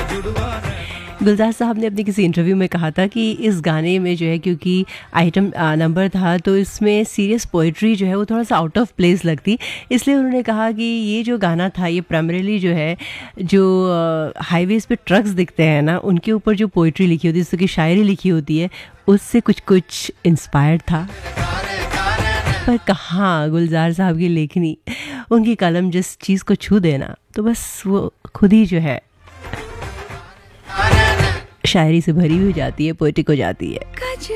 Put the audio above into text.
गुलजार साहब ने अपने किसी इंटरव्यू में कहा था कि इस गाने में जो है, क्योंकि आइटम नंबर था, तो इसमें सीरियस पोइट्री जो है वो थोड़ा सा आउट ऑफ प्लेस लगती, इसलिए उन्होंने कहा कि ये जो गाना था ये प्राइमरीली जो है, जो हाईवेज पे ट्रक्स दिखते हैं ना, उनके ऊपर जो पोइट्री लिखी होती है, जैसे कि शायरी लिखी होती है, उससे कुछ कुछ इंस्पायर्ड था। पर कहाँ गुलजार साहब की लेखनी, उनकी कलम जिस चीज़ को छू देना, तो बस वो खुद ही जो है शायरी से भरी हुई जाती है, पोएटिक हो जाती है।